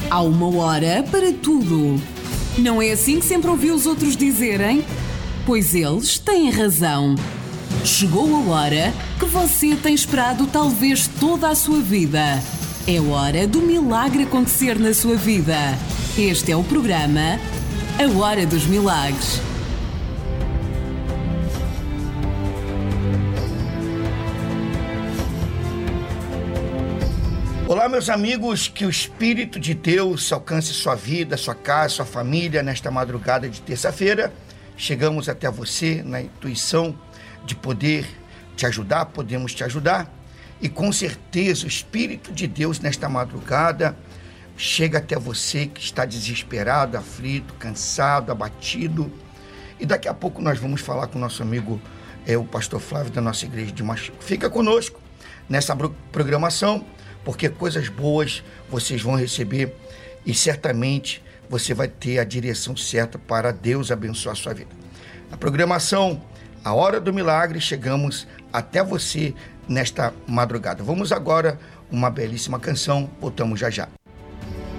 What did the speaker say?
Há uma hora para tudo. Não é assim que sempre ouvi os outros dizerem? Pois eles têm razão. Chegou a hora que você tem esperado talvez toda a sua vida. É hora do milagre acontecer na sua vida. Este é o programa A Hora dos Milagres. Olá, meus amigos, que o Espírito de Deus alcance sua vida, sua casa, sua família nesta madrugada de terça-feira. Chegamos até você na intuição de poder te ajudar, podemos te ajudar. E com certeza o Espírito de Deus nesta madrugada chega até você que está desesperado, aflito, cansado, abatido. E daqui a pouco nós vamos falar com o nosso amigo, o pastor Flávio da nossa igreja de Machico. Fica conosco nessa programação, porque coisas boas vocês vão receber e certamente você vai ter a direção certa para Deus abençoar a sua vida. A programação, a Hora do Milagre, chegamos até você nesta madrugada. Vamos agora uma belíssima canção, voltamos já já.